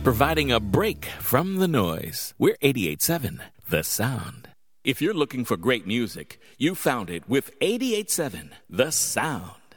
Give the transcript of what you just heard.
providing a break from the noise. We're 88.7 The Sound. If you're looking for great music, you found it with 88.7 The Sound.